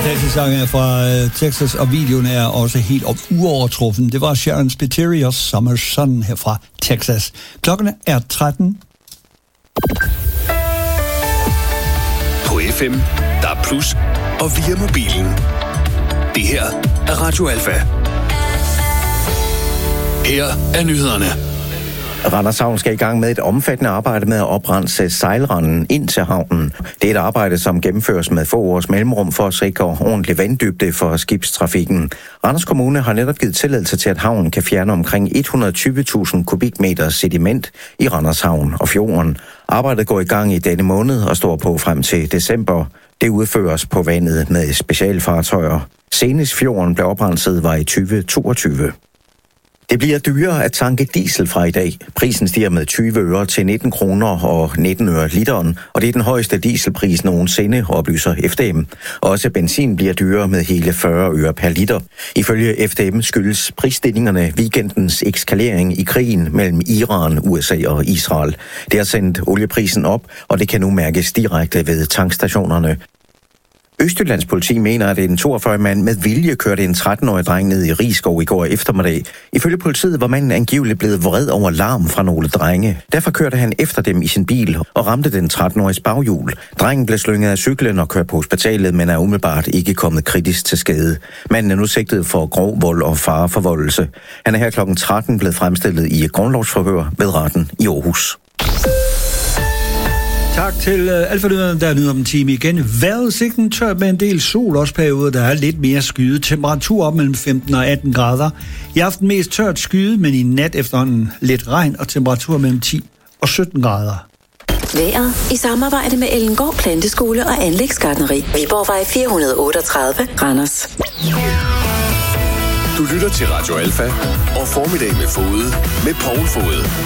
fantastisk sang fra Texas, og videoen er også helt uovertruffen. Det var Sharon Spiteri Summer Sun her fra Texas. Klokken er 13. På FM, der er plus, og via mobilen. Det her er Radio Alfa. Her er nyhederne. Randers Havn skal i gang med et omfattende arbejde med at oprense sejlranden ind til havnen. Det er et arbejde, som gennemføres med få års mellemrum for at sikre ordentlig vanddybde for skibstrafikken. Randers Kommune har netop givet tilladelse til, at havnen kan fjerne omkring 120.000 kubikmeter sediment i Randers Havn og fjorden. Arbejdet går i gang i denne måned og står på frem til december. Det udføres på vandet med specialfartøjer. Senest fjorden blev oprenset var i 2022. Det bliver dyrere at tanke diesel fra i dag. Prisen stiger med 20 øre til 19 kroner og 19 øre literen, og det er den højeste dieselpris nogensinde, oplyser FDM. Også benzin bliver dyrere med hele 40 øre per liter. Ifølge FDM skyldes prisstigningerne weekendens eskalering i krigen mellem Iran, USA og Israel. Det har sendt olieprisen op, og det kan nu mærkes direkte ved tankstationerne. Østjyllands politi mener, at en 42-mand med vilje kørte en 13-årig dreng ned i Rigskov i går eftermiddag. Ifølge politiet var manden angiveligt blevet vred over larm fra nogle drenge. Derfor kørte han efter dem i sin bil og ramte den 13-åriges baghjul. Drengen blev slynget af cyklen og kørt på hospitalet, men er umiddelbart ikke kommet kritisk til skade. Manden er nu sigtet for grov vold og fareforvoldelse. Han er her kl. 13 blevet fremstillet i et grundlovsforhør ved retten i Aarhus. Tak til Alfa-lyderne, der er nyder om en time igen. Vejrudsigten tørt med en del sol, også perioder, der er lidt mere skyet. Temperatur op mellem 15 og 18 grader. I aften mest tørt skyet, men i nat efterhånden lidt regn og temperatur mellem 10 og 17 grader. Vejret i samarbejde med Ellengård Planteskole og Anlægsgartneri. Viborgvej 438, Randers. Du lytter til Radio Alfa og Formiddag med Fode med Poul Fode.